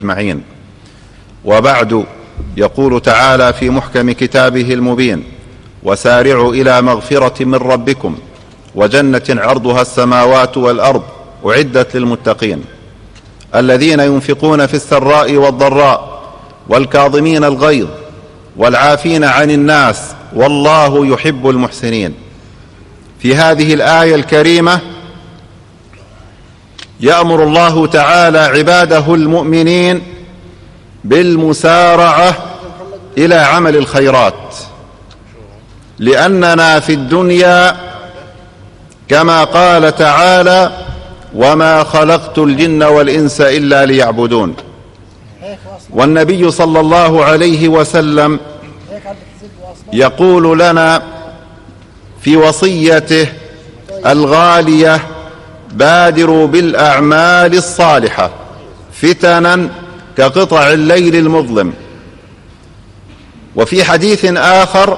أجمعين. وبعد، يقول تعالى في محكم كتابه المبين: وسارعوا إلى مغفرة من ربكم وجنة عرضها السماوات والأرض أعدت للمتقين الذين ينفقون في السراء والضراء والكاظمين الغيظ والعافين عن الناس والله يحب المحسنين. في هذه الآية الكريمة يأمر الله تعالى عباده المؤمنين بالمسارعة إلى عمل الخيرات، لأننا في الدنيا كما قال تعالى: وما خلقت الجن والإنس إلا ليعبدون. والنبي صلى الله عليه وسلم يقول لنا في وصيته الغالية: بادروا بالأعمال الصالحة فتنا كقطع الليل المظلم. وفي حديث آخر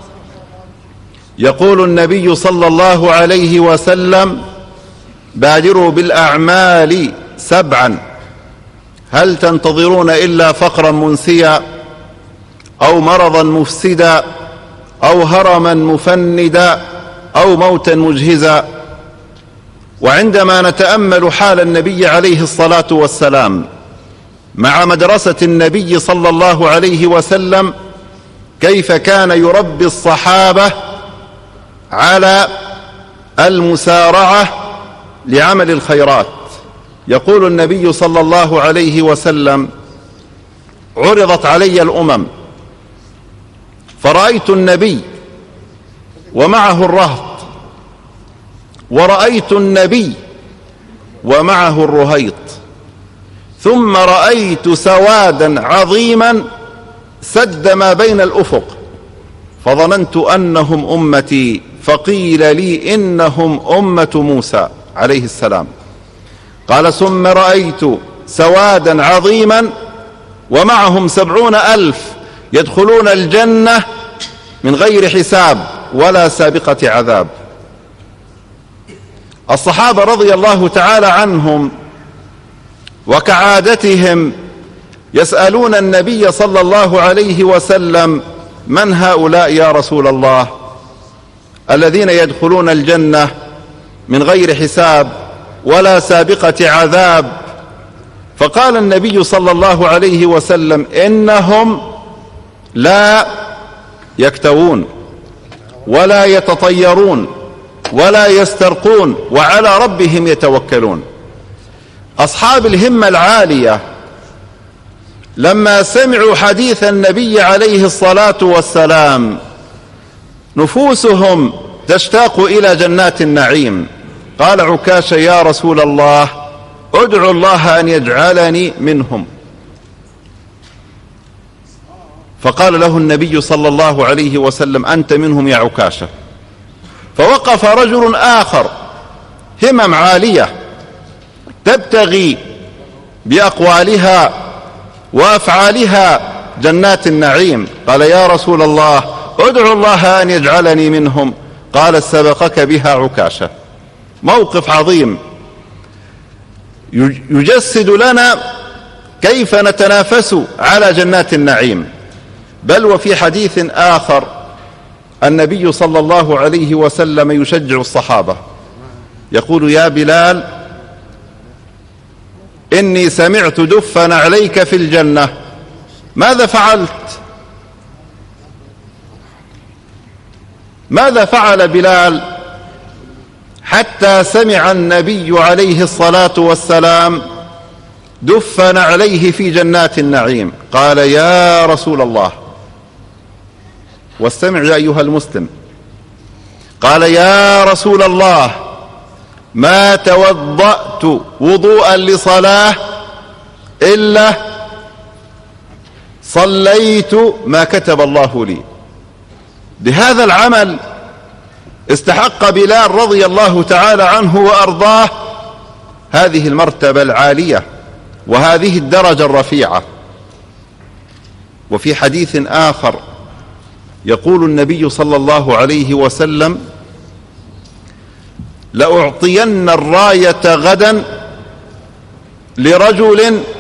يقول النبي صلى الله عليه وسلم: بادروا بالأعمال 7، هل تنتظرون إلا فقرا منسيا أو مرضا مفسدا أو هرما مفندا أو موتا مجهزا. وعندما نتأمل حال النبي عليه الصلاة والسلام مع مدرسة النبي صلى الله عليه وسلم، كيف كان يربي الصحابة على المسارعة لعمل الخيرات. يقول النبي صلى الله عليه وسلم: عرضت علي الأمم فرأيت النبي ومعه الرهط، ورأيت النبي ومعه الرهيط، ثم رأيت سوادا عظيما سد ما بين الأفق، فظننت أنهم أمتي، فقيل لي إنهم أمة موسى عليه السلام. قال: ثم رأيت سوادا عظيما ومعهم 70,000 يدخلون الجنة من غير حساب ولا سابقة عذاب. الصحابة رضي الله تعالى عنهم وكعادتهم يسألون النبي صلى الله عليه وسلم: من هؤلاء يا رسول الله الذين يدخلون الجنة من غير حساب ولا سابقة عذاب؟ فقال النبي صلى الله عليه وسلم: إنهم لا يكتوون ولا يتطيرون ولا يسترقون وعلى ربهم يتوكلون. أصحاب الهمة العالية لما سمعوا حديث النبي عليه الصلاة والسلام نفوسهم تشتاق إلى جنات النعيم. قال عكاشة: يا رسول الله ادعو الله أن يجعلني منهم. فقال له النبي صلى الله عليه وسلم: أنت منهم يا عكاشة. فوقف رجل آخر همم عالية تبتغي بأقوالها وأفعالها جنات النعيم، قال: يا رسول الله ادعو الله أن يجعلني منهم. قال: سبقك بها عكاشة. موقف عظيم يجسد لنا كيف نتنافس على جنات النعيم. بل وفي حديث آخر النبي صلى الله عليه وسلم يشجع الصحابة، يقول: يا بلال إني سمعت دفا عليك في الجنة، ماذا فعلت؟ ماذا فعل بلال حتى سمع النبي عليه الصلاة والسلام دفا عليه في جنات النعيم؟ قال: يا رسول الله، واستمع يا أيها المسلم، قال: يا رسول الله ما توضأت وضوءا لصلاة إلا صليت ما كتب الله لي. بهذا العمل استحق بلال رضي الله تعالى عنه وأرضاه هذه المرتبة العالية وهذه الدرجة الرفيعة. وفي حديث آخر يقول النبي صلى الله عليه وسلم: لأعطين الراية غدا لرجل